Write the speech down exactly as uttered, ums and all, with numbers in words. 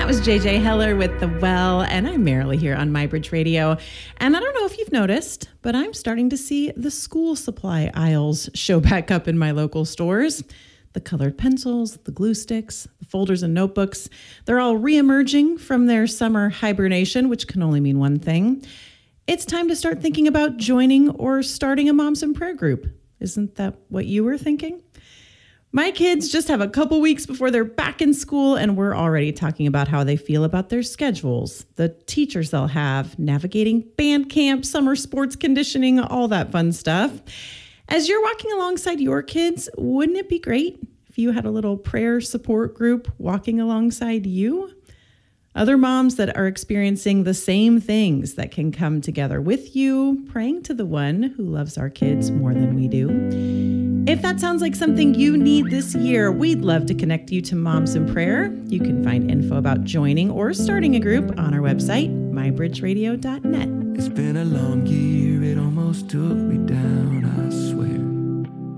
That was J J Heller with The Well, and I'm Marilee here on MyBridge Radio. And I don't know if you've noticed, but I'm starting to see the school supply aisles show back up in my local stores. The colored pencils, the glue sticks, the folders and notebooks, they're all reemerging from their summer hibernation, which can only mean one thing. It's time to start thinking about joining or starting a Moms in Prayer group. Isn't that what you were thinking? My kids just have a couple weeks before they're back in school, and we're already talking about how they feel about their schedules, the teachers they'll have, navigating band camp, summer sports conditioning, all that fun stuff. As you're walking alongside your kids, wouldn't it be great if you had a little prayer support group walking alongside you? Other moms that are experiencing the same things that can come together with you, praying to the one who loves our kids more than we do. If that sounds like something you need this year, we'd love to connect you to Moms in Prayer. You can find info about joining or starting a group on our website, my bridge radio dot net. It's been a long year, it almost took me down.